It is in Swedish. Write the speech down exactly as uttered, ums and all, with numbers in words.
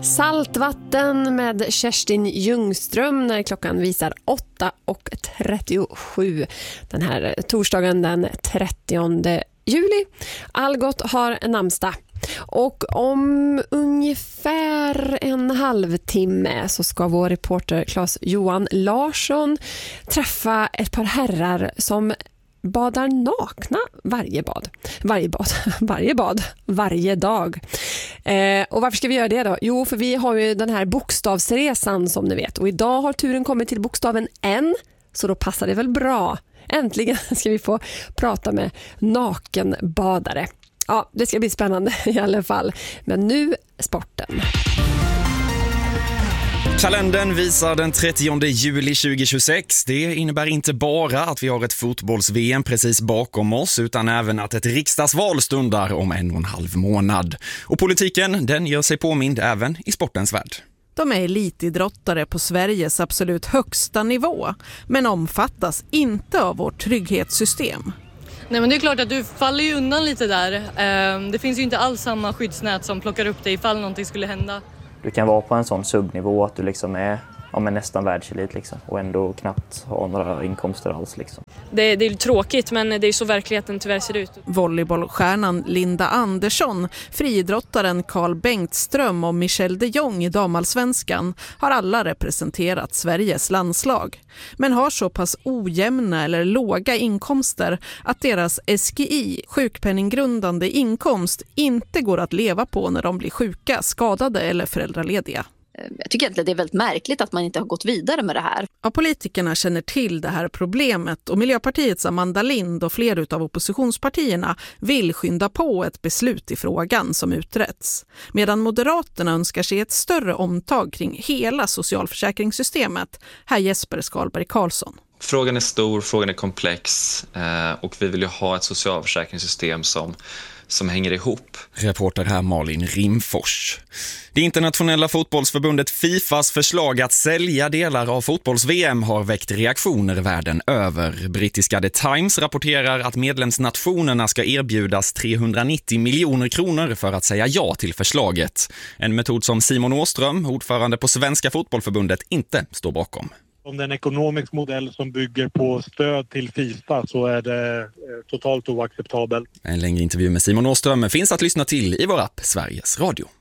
Saltvatten med Kerstin Ljungström när klockan visar åtta och trettiosju den här torsdagen den trettionde juli. Algot har namnsdag. Och om ungefär en halvtimme så ska vår reporter Claes-Johan Larsson träffa ett par herrar som badar nakna varje bad. Varje bad. Varje bad. Varje dag. Eh, och varför ska vi göra det då? Jo, för vi har ju den här bokstavsresan som ni vet. Och idag har turen kommit till bokstaven N. Så då passar det väl bra. Äntligen ska vi få prata med nakenbadare. Ja, det ska bli spännande i alla fall. Men nu sporten. Kalendern visar den trettionde juli tjugohundratjugosex. Det innebär inte bara att vi har ett fotbolls-V M precis bakom oss utan även att ett riksdagsval stundar om en och en halv månad. Och politiken, den gör sig påmind även i sportens värld. De är elitidrottare på Sveriges absolut högsta nivå, men omfattas inte av vårt trygghetssystem. Nej, men det är klart att du faller ju undan lite där. Det finns ju inte alls samma skyddsnät som plockar upp dig ifall någonting skulle hända. Du kan vara på en sån subnivå att du liksom är, ja, men nästan världselit liksom, och ändå knappt ha några inkomster alls. Liksom. Det, det är tråkigt, men det är så verkligheten tyvärr ser ut. Volleybollstjärnan Linda Andersson, friidrottaren Carl Bengtström och Michelle de Jong i damallsvenskan har alla representerat Sveriges landslag. Men har så pass ojämna eller låga inkomster att deras S G I, sjukpenninggrundande inkomst, inte går att leva på när de blir sjuka, skadade eller föräldralediga. Jag tycker att det är väldigt märkligt att man inte har gått vidare med det här. Ja, politikerna känner till det här problemet och Miljöpartiets Amanda Lind och flera av oppositionspartierna vill skynda på ett beslut i frågan som uträtts. Medan Moderaterna önskar sig ett större omtag kring hela socialförsäkringssystemet. Här Jesper Skalberg Karlsson. Frågan är stor, frågan är komplex och vi vill ju ha ett socialförsäkringssystem som som hänger ihop. Reporter här Malin Rimfors. Det internationella fotbollsförbundet Fifas förslag att sälja delar av fotbolls-V M har väckt reaktioner världen över. Brittiska The Times rapporterar att medlemsnationerna ska erbjudas trehundranittio miljoner kronor för att säga ja till förslaget. En metod som Simon Åström, ordförande på Svenska fotbollförbundet, inte står bakom. Om det är en ekonomisk modell som bygger på stöd till FIFA så är det totalt oacceptabelt. En längre intervju med Simon Åström finns att lyssna till i vår app Sveriges Radio.